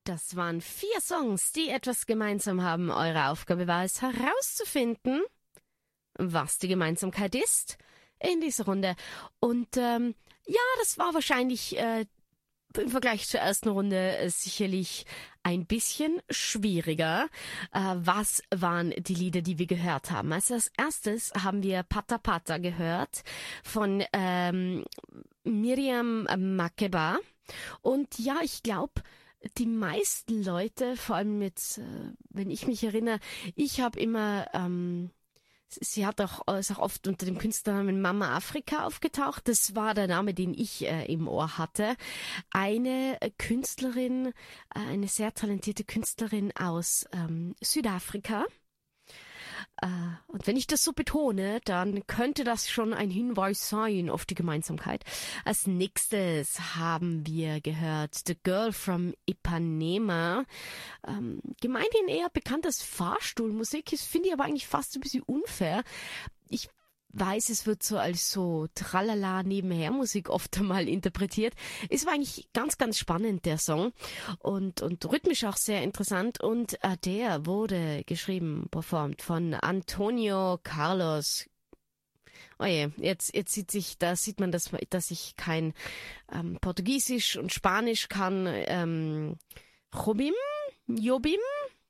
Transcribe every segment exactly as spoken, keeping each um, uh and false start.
Das waren vier Songs, die etwas gemeinsam haben. Eure Aufgabe war es herauszufinden, was die Gemeinsamkeit ist in dieser Runde. Und ähm, ja, das war wahrscheinlich äh, im Vergleich zur ersten Runde äh, sicherlich ein bisschen schwieriger. Äh, was waren die Lieder, die wir gehört haben? Also als erstes haben wir Pata Pata gehört von ähm, Miriam Makeba. Und ja, ich glaube, die meisten Leute, vor allem jetzt, äh, wenn ich mich erinnere, ich habe immer... Ähm, Sie hat auch, ist auch oft unter dem Künstlernamen Mama Afrika aufgetaucht. Das war der Name, den ich äh, im Ohr hatte. Eine Künstlerin, äh, eine sehr talentierte Künstlerin aus ähm, Südafrika. Äh, und wenn ich das so betone, dann könnte das schon ein Hinweis sein auf die Gemeinsamkeit. Als nächstes haben wir gehört The Girl from Ipanema. Ähm, gemeinhin eher bekannt als Fahrstuhlmusik. Das finde ich aber eigentlich fast ein bisschen unfair. Ich weiß, es wird so als so Tralala nebenher Musik oft einmal interpretiert. Es war eigentlich ganz, ganz spannend, der Song. Und, und rhythmisch auch sehr interessant. Und äh, der wurde geschrieben, performt von Antonio Carlos. Oh je, jetzt, jetzt sieht sich, da sieht man, dass, dass ich kein ähm, Portugiesisch und Spanisch kann. Ähm, Jobim? Jobim?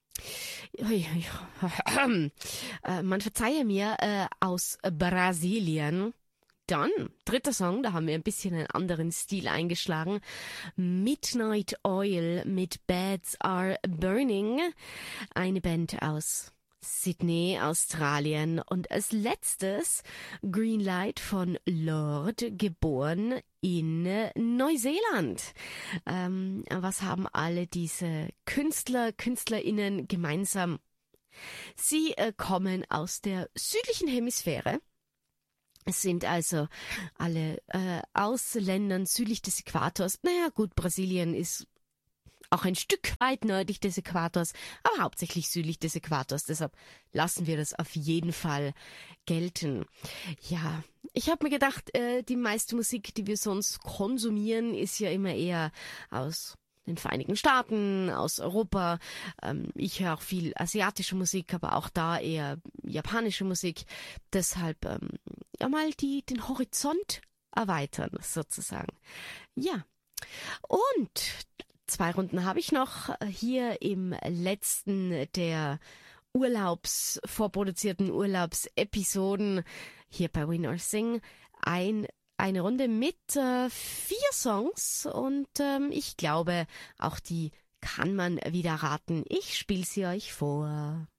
äh, man verzeihe mir, äh, aus Brasilien. Dann, dritter Song, da haben wir ein bisschen einen anderen Stil eingeschlagen. Midnight Oil mit Beds Are Burning. Eine Band aus Sydney, Australien. Und als letztes Greenlight von Lord, geboren in Neuseeland. Ähm, was haben alle diese Künstler, KünstlerInnen gemeinsam? Sie äh, kommen aus der südlichen Hemisphäre. Es sind also alle äh, aus Ländern südlich des Äquators. Naja gut, Brasilien ist auch ein Stück weit nördlich des Äquators, aber hauptsächlich südlich des Äquators. Deshalb lassen wir das auf jeden Fall gelten. Ja, ich habe mir gedacht, äh, die meiste Musik, die wir sonst konsumieren, ist ja immer eher aus den Vereinigten Staaten, aus Europa. Ähm, ich höre auch viel asiatische Musik, aber auch da eher japanische Musik. Deshalb ähm, ja mal die den Horizont erweitern, sozusagen. Ja, und zwei Runden habe ich noch hier im letzten der Urlaubs, vorproduzierten Urlaubsepisoden hier bei Win or Sing. Ein, eine Runde mit äh, vier Songs und ähm, ich glaube, auch die kann man wieder raten. Ich spiele sie euch vor.